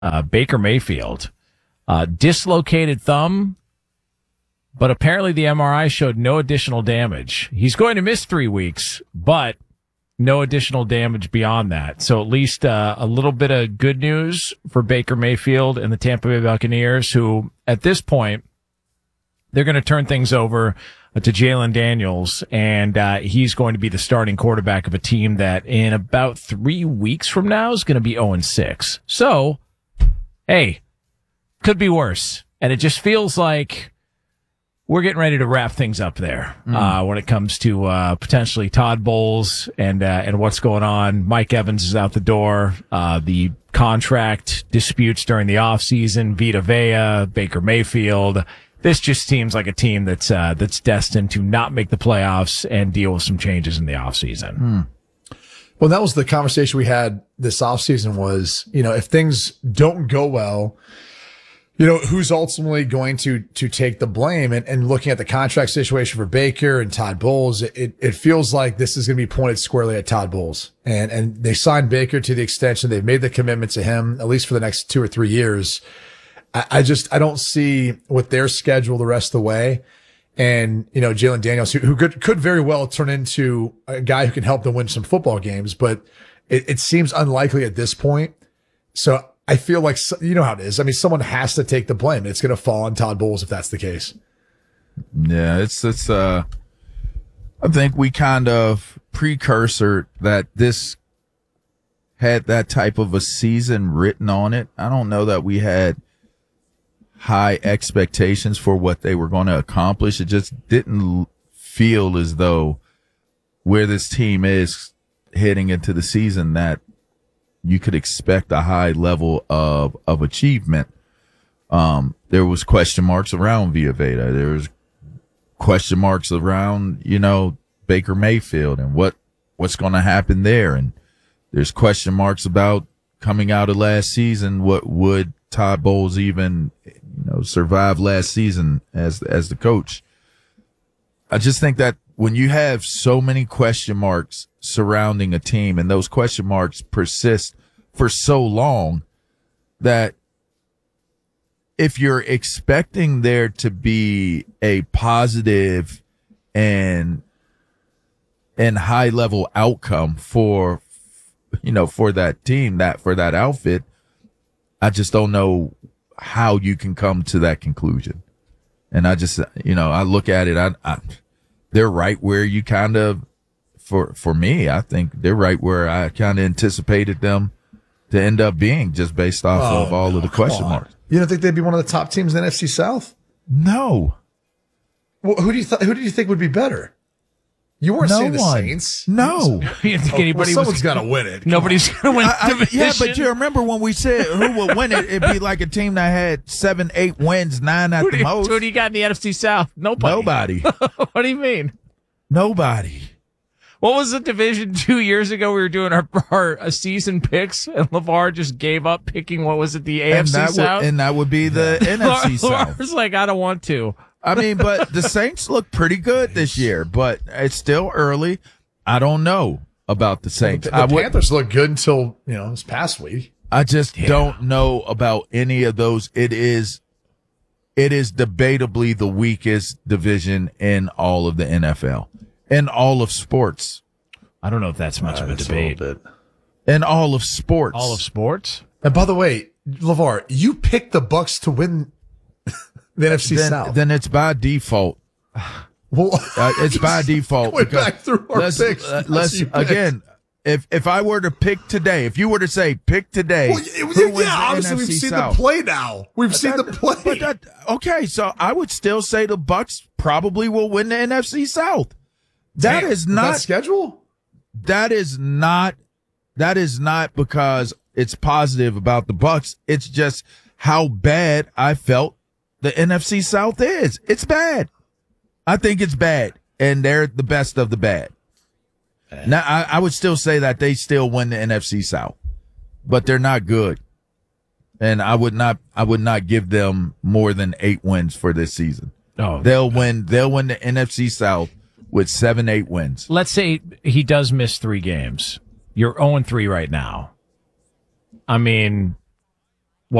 Baker Mayfield. Dislocated thumb, but apparently the MRI showed no additional damage. He's going to miss 3 weeks, but no additional damage beyond that. So at least a little bit of good news for Baker Mayfield and the Tampa Bay Buccaneers, who at this point, they're going to turn things over to Jalen Daniels, and he's going to be the starting quarterback of a team that in about 3 weeks from now is going to be 0-6. So, hey, could be worse. And it just feels like we're getting ready to wrap things up there when it comes to potentially Todd Bowles and what's going on. Mike Evans is out the door. The contract disputes during the offseason, Vita Vea, Baker Mayfield. This just seems like a team that's destined to not make the playoffs and deal with some changes in the offseason. Well, that was the conversation we had this offseason was, if things don't go well, who's ultimately going to take the blame? And looking at the contract situation for Baker and Todd Bowles, it feels like this is going to be pointed squarely at Todd Bowles. And they signed Baker to the extension. They've made the commitment to him, at least for the next 2 or 3 years. I don't see with their schedule the rest of the way. And, Jalen Daniels, who could very well turn into a guy who can help them win some football games, but it seems unlikely at this point. So I feel like, you know how it is. I mean, someone has to take the blame. It's going to fall on Todd Bowles if that's the case. Yeah, it's I think we kind of precursor that this had that type of a season written on it. I don't know that we had high expectations for what they were going to accomplish. It just didn't feel as though where this team is heading into the season that you could expect a high level of achievement. There was question marks around Vita Vea. There was question marks around, Baker Mayfield and what's going to happen there. And there's question marks about coming out of last season. What would Todd Bowles even, survive last season as the coach? I just think that when you have so many question marks surrounding a team and those question marks persist for so long, that if you're expecting there to be a positive and high level outcome for that team, for that outfit, I just don't know how you can come to that conclusion. And I just, I look at it, they're right where you kind of, for me, I think they're right where I kind of anticipated them to end up being, just based off of all of the question marks. You don't think they'd be one of the top teams in the NFC South? No. Well, who do you think would be better? You weren't saying the Saints. No. You think anybody someone's got to win it. Nobody's going to win the division. Yeah, but you remember when we said who would win it, it'd be like a team that had 7, 8 wins, 9 at the most. Who do you got in the NFC South? Nobody. What do you mean? Nobody. What was the division 2 years ago? We were doing our season picks, and LeVar just gave up picking, what was it, the AFC South? And that would be the NFC South. LeVar's like, I don't want to. I mean, but the Saints look pretty good this year, but it's still early. I don't know about the Saints. The Panthers look good until, this past week. I just don't know about any of those. It is debatably the weakest division in all of the NFL, in all of sports. I don't know if that's much of a debate. In all of sports. All of sports? And by the way, LeVar, you picked the Bucs to win the NFC South. Then it's by default. Well, it's by default. Going back through our picks. Let's again. If I were to pick today, if you were to say pick today, obviously we've seen the play now. We've seen the play. Okay, so I would still say the Bucs probably will win the NFC South. That is not schedule. That is not because it's positive about the Bucs. It's just how bad I felt the NFC South is. It's bad. I think it's bad, and they're the best of the bad. Now, I would still say that they still win the NFC South, but they're not good. And I would not give them more than 8 wins for this season. Oh, they'll win the NFC South with 7, 8 wins. Let's say he does miss 3 games. You're 0-3 right now. I mean,